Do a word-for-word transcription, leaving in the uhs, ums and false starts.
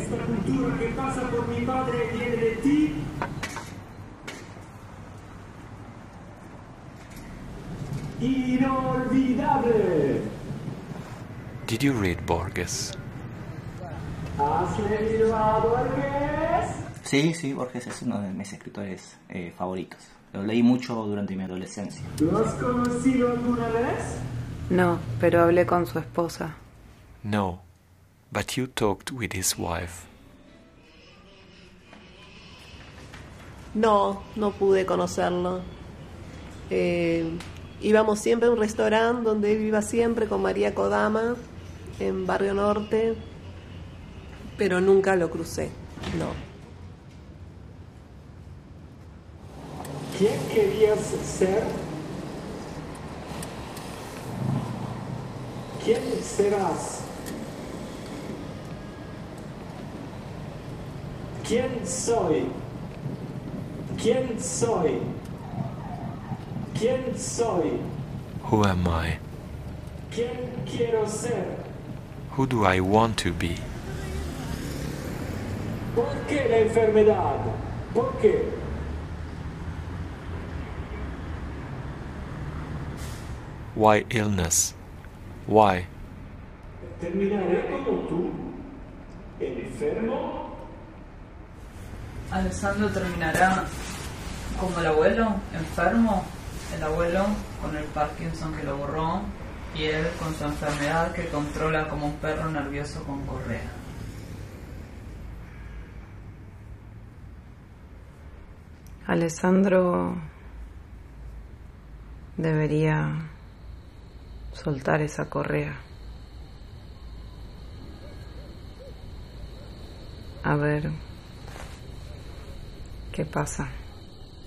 Esta cultura que pasa por mi padre viene de ti. Inolvidable. Did you read Borges? ¿Has leído a Borges? Sí, sí, Borges es uno de mis escritores eh, favoritos. Lo leí mucho durante mi adolescencia. ¿Lo has conocido alguna vez? No, pero hablé con su esposa. No, but you talked with his wife. No, no pude conocerlo. Eh, íbamos siempre a un restaurante donde él iba siempre con María Kodama, en Barrio Norte, pero nunca lo crucé, no. ¿Quién querías ser? ¿Quién serás? ¿Quién soy? ¿Quién soy? ¿Quién soy? Who am I? ¿Quién quiero ser? Who do I want to be? ¿Por qué la enfermedad? ¿Por qué? Why illness? Why? ¿Terminaré como tú? ¿Enfermo? Alessandro terminará como el abuelo, enfermo, el abuelo con el Parkinson que lo borró y él con su enfermedad que controla como un perro nervioso con correa. Alessandro debería soltar esa correa. A ver qué pasa.